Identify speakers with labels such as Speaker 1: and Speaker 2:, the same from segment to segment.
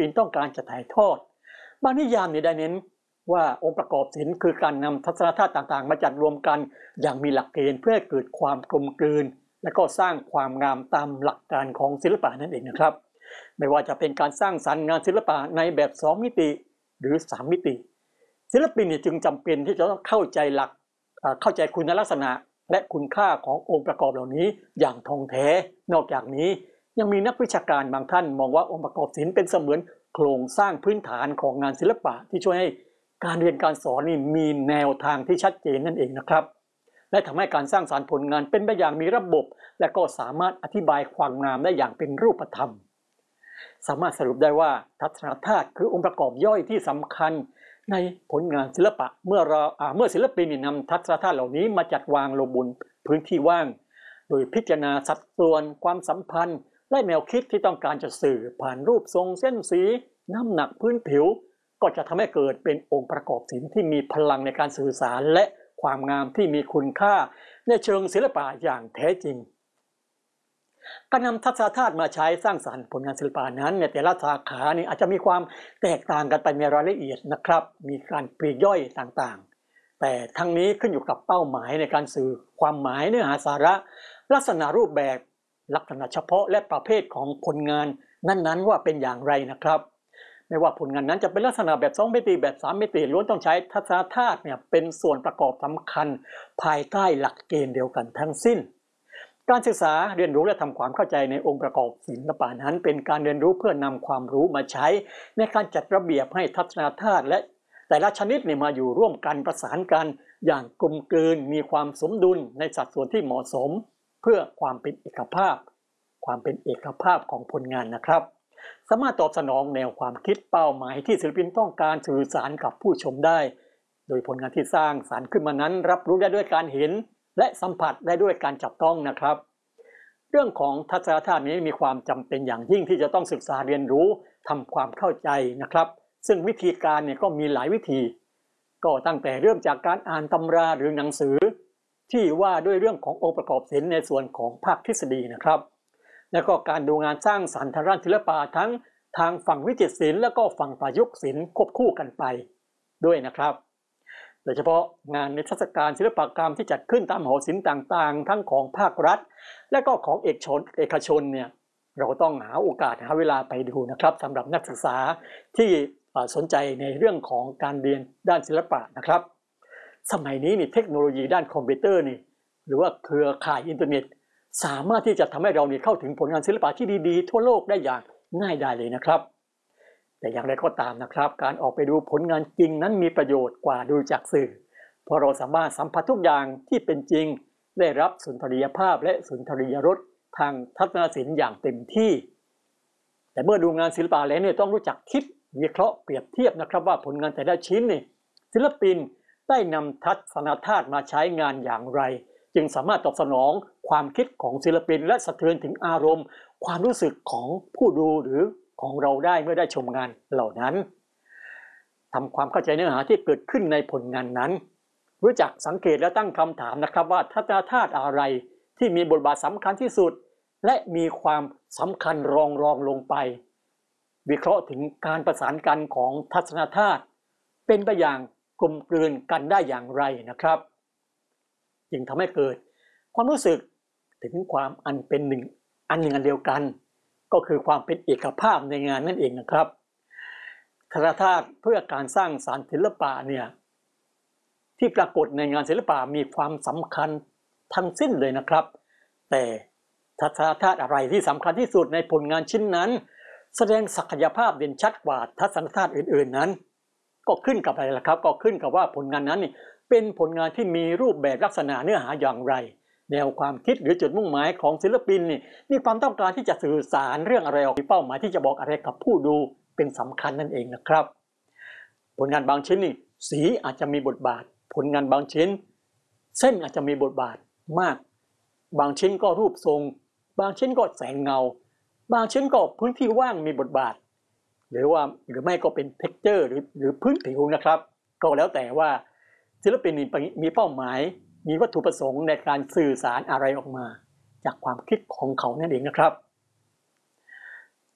Speaker 1: ปินต้องการจะถ่ายทอดบางนิยามได้เน้นว่าองค์ประกอบศิลป์คือการนำทัศนคติต่างๆมาจัดรวมกันอย่างมีหลักเกณฑ์เพื่อให้เกิดความกลมกลืนและก็สร้างความงามตามหลักการของศิลปะนั่นเองนะครับไม่ว่าจะเป็นการสร้างสรรค์งานศิลปะในแบบ2มิติหรือ3มิติศิลปินจึงจำเป็นที่จะต้องเข้าใจคุณลักษณะและคุณค่าขององค์ประกอบเหล่านี้อย่างท่องแท้นอกจากนี้ยังมีนักวิชาการบางท่านมองว่าองค์ประกอบศิลป์เป็นเสมือนโครงสร้างพื้นฐานของงานศิลปะที่ช่วยให้การเรียนการสอนนี่มีแนวทางที่ชัดเจนนั่นเองนะครับและทำให้การสร้างสรรค์ผลงานเป็นไปอย่างมีระบบและก็สามารถอธิบายความงามได้อย่างเป็นรูปธรรมสามารถสรุปได้ว่าทัศนคติคือองค์ประกอบย่อยที่สำคัญในผลงานศิลปะเมื่อศิลปินนำทัศนคติเหล่านี้มาจัดวางลงบนพื้นที่ว่างโดยพิจารณาสัดส่วนความสัมพันธ์และแนวคิดที่ต้องการจะสื่อผ่านรูปทรงเส้นสีน้ำหนักพื้นผิวก็จะทำให้เกิดเป็นองค์ประกอบศิลป์ที่มีพลังในการสื่อสารและความงามที่มีคุณค่าในเชิงศิลปะอย่างแท้จริงการนำทัศนคติมาใช้สร้างสรรค์ผลงานศิลปะนั้นในแต่ละสาขานี่อาจจะมีความแตกต่างกันไปในรายละเอียดนะครับมีการปลีกย่อยต่างๆแต่ทั้งนี้ขึ้นอยู่กับเป้าหมายในการสื่อความหมายเนื้อหาสาระลักษณะรูปแบบลักษณะเฉพาะและประเภทของผลงานนั้นๆว่าเป็นอย่างไรนะครับไม่ว่าผลงานนั้นจะเป็นลักษณะแบบ2มิติแบบ3มิติล้วนต้องใช้ทัศนคติเป็นส่วนประกอบสำคัญภายใต้หลักเกณฑ์เดียวกันทั้งสิ้นการศึกษาเรียนรู้และทำความเข้าใจในองค์ประกอบศิลปะนั้นเป็นการเรียนรู้เพื่อนำความรู้มาใช้ในการจัดระเบียบให้ทัศนคติและแต่ละชนิดมาอยู่ร่วมกันประสานกันอย่างกลมกลืนมีความสมดุลในสัดส่วนที่เหมาะสมเพื่อความเป็นเอกภาพของผลงานนะครับสามารถตอบสนองแนวความคิดเป้าหมายที่ศิลปินต้องการสื่อสารกับผู้ชมได้โดยผลงานที่สร้างสรรค์ขึ้นมานั้นรับรู้ได้ด้วยการเห็นและสัมผัสได้ด้วยการจับต้องนะครับเรื่องของทัศนคตินี้มีความจำเป็นอย่างยิ่งที่จะต้องศึกษาเรียนรู้ทำความเข้าใจนะครับซึ่งวิธีการก็มีหลายวิธีก็ตั้งแต่เริ่มจากการอ่านตำราหรือหนังสือที่ว่าด้วยเรื่องขององค์ประกอบศิลป์ในส่วนของภาคทฤษฎีนะครับแล้วก็การดูงานสร้างสรรค์ทางด้านศิลปะทั้งทางฝั่งวิจิตรศิลป์และก็ฝั่งประยุกต์ศิลป์ควบคู่กันไปด้วยนะครับโดยเฉพาะงานในเทรรศกาลศิลปกรรมที่จัดขึ้นตามหอศิลป์ต่างๆทั้งของภาครัฐและก็ของเอกชนเราต้องหาโอกาสหาเวลาไปดูนะครับสำหรับนักศึกษาที่สนใจในเรื่องของการเรียนด้านศิลปะนะครับสมัยนี้เทคโนโลยีด้านคอมพิวเตอร์หรือว่าเครือข่ายอินเทอร์เน็ตสามารถที่จะทำให้เราเข้าถึงผลงานศิลปะที่ดีๆทั่วโลกได้อย่างง่ายดายเลยนะครับแต่อย่างไรก็ตามนะครับการออกไปดูผลงานจริงนั้นมีประโยชน์กว่าดูจากสื่อเพราะเราสามารถสัมผัสทุกอย่างที่เป็นจริงได้รับสุนทรียภาพและสุนทรียรสทางทัศนศิลป์อย่างเต็มที่แต่เมื่อดูงานศิลปะแล้วต้องรู้จักคิดวิเคราะห์เปรียบเทียบนะครับว่าผลงานแต่ละชิ้นศิลปินได้นำทัศนคติมาใช้งานอย่างไรจึงสามารถตอบสนองความคิดของศิลปินและสะเทือนถึงอารมณ์ความรู้สึกของผู้ดูหรือของเราได้เมื่อได้ชมงานเหล่านั้นทำความเข้าใจเนื้อหาที่เกิดขึ้นในผลงานนั้นรู้จักสังเกตและตั้งคำถามนะครับว่าทัศนคติอะไรที่มีบทบาทสำคัญที่สุดและมีความสำคัญรองลงไปวิเคราะห์ถึงการประสานกันของทัศนคติเป็นไปอย่างกลมกลืนกันได้อย่างไรนะครับจึงทำให้เกิดความรู้สึกถึงความอันเดียวกันก็คือความเป็นเอกภาพในงานนั่นเองนะครับทัศนคติเพื่อการสร้างสรรค์ศิลปะที่ปรากฏในงานศิลปะมีความสำคัญทั้งสิ้นเลยนะครับแต่ทัศนคติอะไรที่สำคัญที่สุดในผลงานชิ้นนั้นแสดงศักยภาพเด่นชัดกว่าทัศนคติอื่นๆนั้นก็ขึ้นกับอะไรล่ะครับก็ขึ้นกับว่าผลงานนั้นเป็นผลงานที่มีรูปแบบลักษณะเนื้อหาอย่างไรแนวความคิดหรือจุดมุ่งหมายของศิลปินมีความต้องการที่จะสื่อสารเรื่องอะไรออกมีเป้าหมายที่จะบอกอะไรกับผู้ดูเป็นสำคัญนั่นเองนะครับผลงานบางชิ้นสีอาจจะมีบทบาทผลงานบางชิ้นเส้นอาจจะมีบทบาทมากบางชิ้นก็รูปทรงบางชิ้นก็แสงเงาบางชิ้นก็พื้นที่ว่างมีบทบาทหรือไม่ก็เป็น texture หรือพื้นผิวนะครับก็แล้วแต่ว่าศิลปินมีเป้าหมายมีวัตถุประสงค์ในการสื่อสารอะไรออกมาจากความคิดของเขานั่นเองนะครับ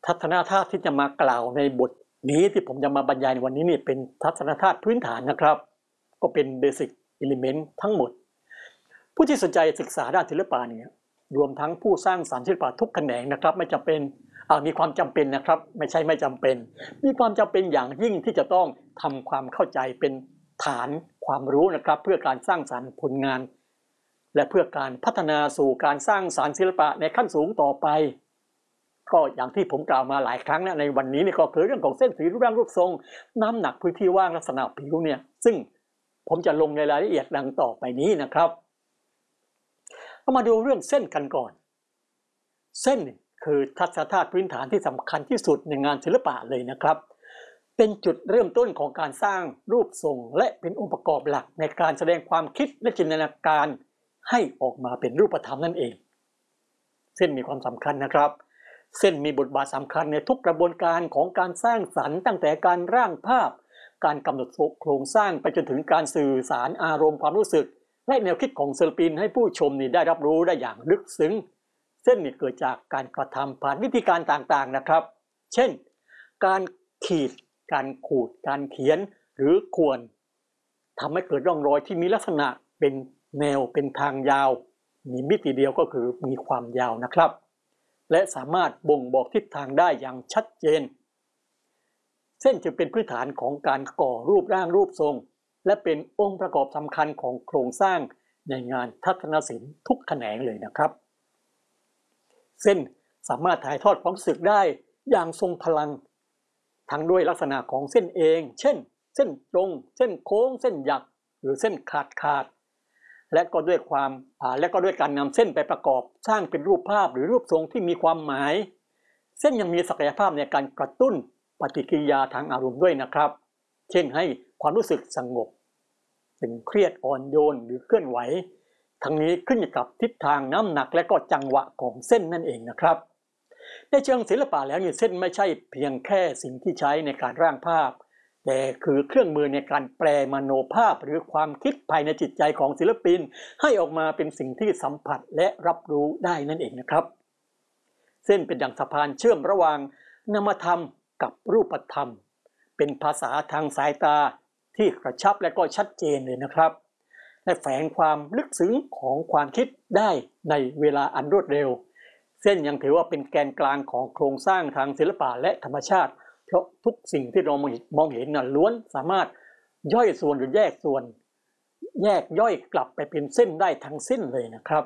Speaker 1: ทัศนธาตุที่จะมากล่าวในบทนี้ที่ผมจะมาบรรยายในวันนี้นี่เป็นทัศนธาตุพื้นฐานนะครับก็เป็นเบสิกอิเลเมนต์ทั้งหมดผู้ที่สนใจศึกษาด้านศิลปะเนี่ยรวมทั้งผู้สร้างสรรค์ศิลปะทุกแขนงนะครับไม่จำเป็นมีความจำเป็นนะครับไม่ใช่ไม่จำเป็นมีความจำเป็นอย่างยิ่งที่จะต้องทำความเข้าใจเป็นฐานความรู้นะครับเพื่อการสร้างสรรค์ผลงานและเพื่อการพัฒนาสู่การสร้างสรรค์ศิลปะในขั้นสูงต่อไปก็อย่างที่ผมกล่าวมาหลายครั้งนะในวันนี้นี่ก็คือเรื่องของเส้นสีรูปร่างรูปทรงน้ำหนักพื้นที่ว่างลักษณะผิวเนี่ยซึ่งผมจะลงในรายละเอียดดังต่อไปนี้นะครับเรามาดูเรื่องเส้นกันก่อนเส้นคือทัศนธาตุพื้นฐานที่สำคัญที่สุดในงานศิลปะเลยนะครับเป็นจุดเริ่มต้นของการสร้างรูปทรงและเป็นองค์ประกอบหลักในการแสดงความคิดและจินตนาการให้ออกมาเป็นรูปธรรมนั่นเองเส้นมีความสำคัญนะครับเส้นมีบทบาทสำคัญในทุกกระบวนการของการสร้างสรรค์ตั้งแต่การร่างภาพการกำหนดโครงสร้างไปจนถึงการสื่อสารอารมณ์ความรู้สึกและแนวคิดของศิลปินให้ผู้ชมนี่ได้รับรู้ได้อย่างลึกซึ้งเส้นนี่เกิดจากการกระทำผ่านวิธีการต่างๆนะครับเช่นการขีดการขูดการเขียนหรือข่วนทำให้เกิดร่องรอยที่มีลักษณะเป็นแนวเป็นทางยาวมีมิติเดียวก็คือมีความยาวนะครับและสามารถบ่งบอกทิศทางได้อย่างชัดเจนเส้นจึงเป็นพื้นฐานของการก่อรูปร่างรูปทรงและเป็นองค์ประกอบสำคัญของโครงสร้างในงานทัศนศิลป์ทุกแขนงเลยนะครับเส้นสามารถถ่ายทอดความรู้สึกได้อย่างทรงพลังทั้งด้วยลักษณะของเส้นเองเช่นเส้นตรงเส้นโค้งเส้นหยักหรือเส้นขาดและก็ด้วยการนำเส้นไปประกอบสร้างเป็นรูปภาพหรือรูปทรงที่มีความหมายเส้นยังมีศักยภาพในการกระตุ้นปฏิกิริยาทางอารมณ์ด้วยนะครับเช่นให้ความรู้สึกสงบตึงเครียดอ่อนโยนหรือเคลื่อนไหวทั้งนี้ขึ้นอยู่กับทิศทางน้ำหนักและก็จังหวะของเส้นนั่นเองนะครับในเชิงศิลปะแล้วเส้นไม่ใช่เพียงแค่สิ่งที่ใช้ในการร่างภาพแต่คือเครื่องมือในการแปลมโนภาพหรือความคิดภายในจิตใจของศิลปินให้ออกมาเป็นสิ่งที่สัมผัสและรับรู้ได้นั่นเองนะครับเส้นเป็นดั่งสะพานเชื่อมระหว่างนามธรรมกับรูปธรรมเป็นภาษาทางสายตาที่กระชับและก็ชัดเจนเลยนะครับและแฝงความลึกซึ้งของความคิดได้ในเวลาอันรวดเร็วเส้นยังถือว่าเป็นแกนกลางของโครงสร้างทางศิลปะและธรรมชาติเพราะทุกสิ่งที่เรามองเห็นนั้นล้วนสามารถย่อยส่วนหรือแยกส่วนแยกย่อยกลับไปเป็นเส้นได้ทั้งสิ้นเลยนะครับ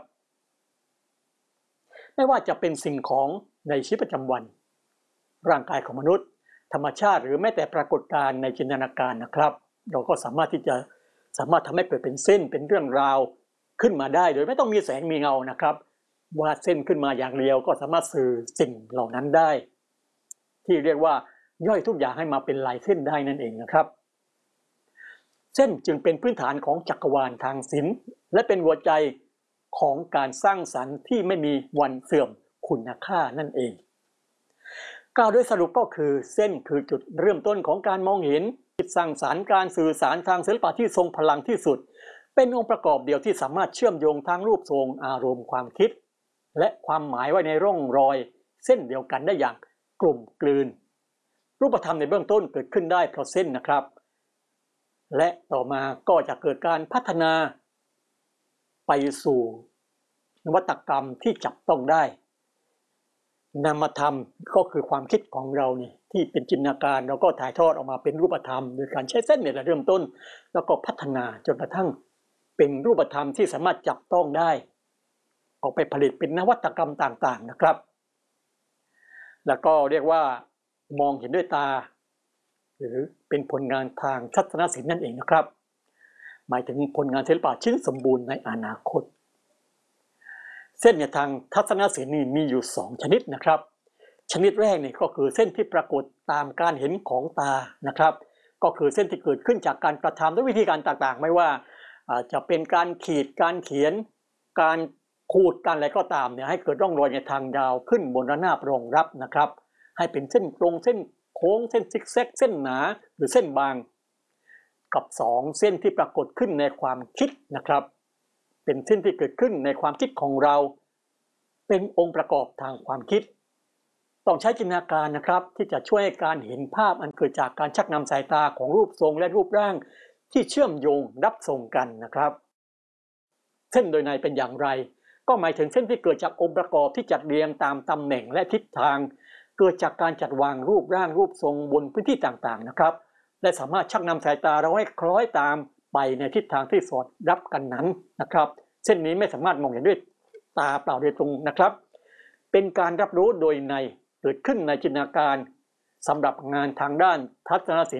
Speaker 1: ไม่ว่าจะเป็นสิ่งของในชีวิตประจำวันร่างกายของมนุษย์ธรรมชาติหรือแม้แต่ปรากฏการณ์ในจินตนาการนะครับเราก็สามารถทำให้เกิดเป็นเส้นเป็นเรื่องราวขึ้นมาได้โดยไม่ต้องมีแสงมีเงานะครับวาดเส้นขึ้นมาอย่างเดียวก็สามารถสื่อสิ่งเหล่านั้นได้ที่เรียกว่าย่อยทุกอย่างให้มาเป็นลายเส้นได้นั่นเองนะครับเส้นจึงเป็นพื้นฐานของจักรวาลทางศิลป์และเป็นหัวใจของการสร้างสรรค์ที่ไม่มีวันเสื่อมคุณค่านั่นเองกล่าวโดยสรุปก็คือเส้นคือจุดเริ่มต้นของการมองเห็นคิดสร้างสรรค์การสื่อสารทางศิลปะที่ทรงพลังที่สุดเป็นองค์ประกอบเดียวที่สามารถเชื่อมโยงทั้งรูปทรงอารมณ์ความคิดและความหมายไว้ในร่องรอยเส้นเดียวกันได้อย่างกลมกลืนรูปธรรมในเบื้องต้นเกิดขึ้นได้เพราะเส้นนะครับและต่อมาก็จะเกิดการพัฒนาไปสู่นวัตกรรมที่จับต้องได้นามธรรมก็คือความคิดของเราเนี่ยที่เป็นจินตนาการเราก็ถ่ายทอดออกมาเป็นรูปธรรมโดยการใช้เส้นเนี่ยเริ่มต้นแล้วก็พัฒนาจนกระทั่งเป็นรูปธรรมที่สามารถจับต้องได้ออกไปผลิตเป็นนวัตกรรมต่างๆนะครับแล้วก็เรียกว่ามองเห็นด้วยตาหรือเป็นผลงานทางทัศนศิลป์นั่นเองนะครับหมายถึงผลงานศิลปะชิ้นสมบูรณ์ในอนาคตเส้นในทางทัศนศิลป์นี่มีอยู่2ชนิดนะครับชนิดแรกนี่ก็คือเส้นที่ปรากฏตามการเห็นของตานะครับก็คือเส้นที่เกิดขึ้นจากการกระทำด้วยวิธีการต่างๆไม่ว่าจะเป็นการขีดการเขียนการขูดการอะไรก็ตามเนี่ยให้เกิดร่องรอยในทางยาวขึ้นบนระนาบรองรับนะครับให้เป็นเส้นตรงเส้นโค้งเส้นซิกแซกเส้นหนาหรือเส้นบางกับ2เส้นที่ปรากฏขึ้นในความคิดนะครับเป็นเส้นที่เกิดขึ้นในความคิดของเราเป็นองค์ประกอบทางความคิดต้องใช้จินตนาการนะครับที่จะช่วยให้การเห็นภาพอันเกิดจากการชักนำสายตาของรูปทรงและรูปร่างที่เชื่อมโยงรับส่งกันนะครับเส้นโดยในเป็นอย่างไรก็หมายถึงเส้นที่เกิดจากองค์ประกอบที่จัดเรียงตามตำแหน่งและทิศทางเกิดจากการจัดวางรูปร่างรูปทรงบนพื้นที่ต่างๆนะครับและสามารถชักนำสายตาเราให้คล้อยตามไปในทิศทางที่สอดรับกันนั้นนะครับเส้นนี้ไม่สามารถมองเห็นด้วยตาเปล่าโดยตรงนะครับเป็นการรับรู้โดยในเกิดขึ้นในจินตนาการสำหรับงานทางด้านทัศนศิลป์